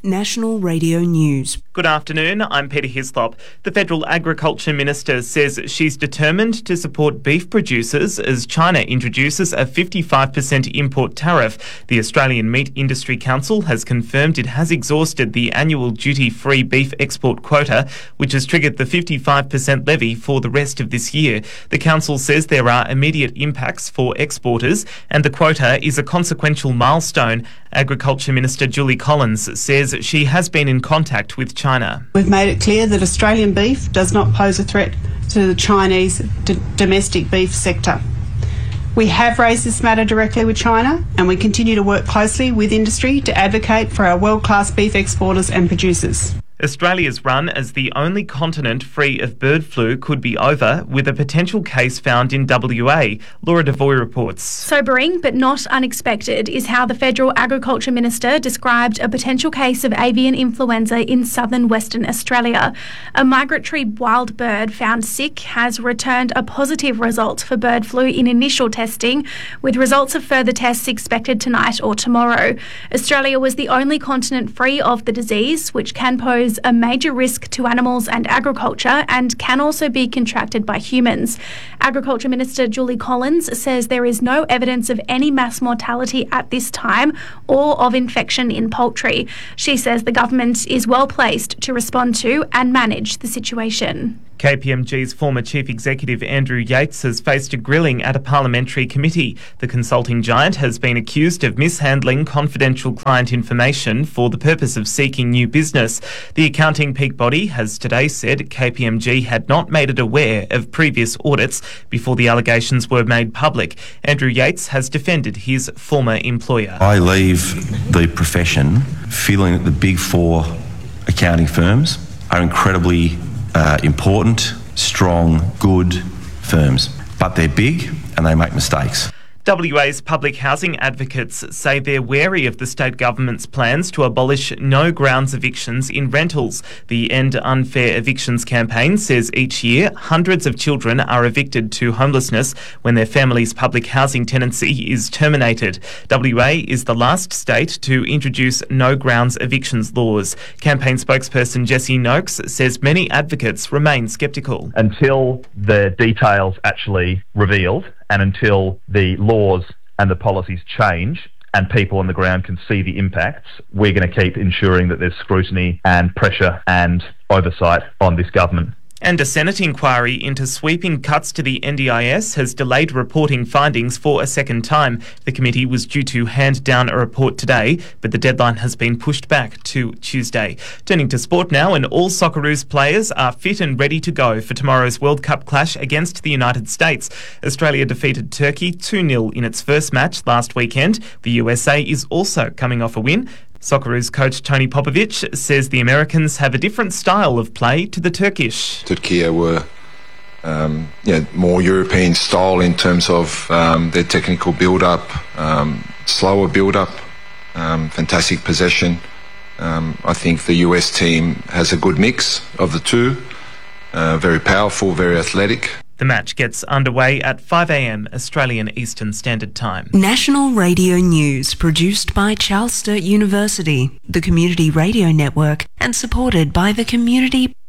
National Radio News. Good afternoon, I'm Peter Hislop. The Federal Agriculture Minister says she's determined to support beef producers as China introduces a 55% import tariff. The Australian Meat Industry Council has confirmed it has exhausted the annual duty-free beef export quota, which has triggered the 55% levy for the rest of this year. The council says there are immediate impacts for exporters and the quota is a consequential milestone. Agriculture Minister Julie Collins says she has been in contact with China. We've made it clear that Australian beef does not pose a threat to the Chinese domestic beef sector. We have raised this matter directly with China and we continue to work closely with industry to advocate for our world-class beef exporters and producers. Australia's run as the only continent free of bird flu could be over, with a potential case found in WA. Laura Devoy reports. Sobering but not unexpected is how the Federal Agriculture Minister described a potential case of avian influenza in southern Western Australia. A migratory wild bird found sick has returned a positive result for bird flu in initial testing, with results of further tests expected tonight or tomorrow. Australia was the only continent free of the disease, which can pose a major risk to animals and agriculture and can also be contracted by humans. Agriculture Minister Julie Collins says there is no evidence of any mass mortality at this time or of infection in poultry. She says the government is well placed to respond to and manage the situation. KPMG's former Chief Executive Andrew Yates has faced a grilling at a parliamentary committee. The consulting giant has been accused of mishandling confidential client information for the purpose of seeking new business. The accounting peak body has today said KPMG had not made it aware of previous audits before the allegations were made public. Andrew Yates has defended his former employer. I leave the profession feeling that the big four accounting firms are incredibly important, strong, good firms. But they're big and they make mistakes. WA's public housing advocates say they're wary of the state government's plans to abolish no grounds evictions in rentals. The End Unfair Evictions campaign says each year hundreds of children are evicted to homelessness when their family's public housing tenancy is terminated. WA is the last state to introduce no grounds evictions laws. Campaign spokesperson Jessie Noakes says many advocates remain sceptical. Until the details actually revealed and until the laws and the policies change and people on the ground can see the impacts, we're going to keep ensuring that there's scrutiny and pressure and oversight on this government. And a Senate inquiry into sweeping cuts to the NDIS has delayed reporting findings for a second time. The committee was due to hand down a report today, but the deadline has been pushed back to Tuesday. Turning to sport now, and all Socceroos players are fit and ready to go for tomorrow's World Cup clash against the United States. Australia defeated Turkey 2-0 in its first match last weekend. The USA is also coming off a win. Socceroos coach Tony Popovic says the Americans have a different style of play to the Turkish. Turkey were more European style in terms of their technical build-up, slower build-up, fantastic possession. I think the US team has a good mix of the two, very powerful, very athletic. The match gets underway at 5 a.m. Australian Eastern Standard Time. National Radio News, produced by Charles Sturt University, the Community Radio Network, and supported by the Community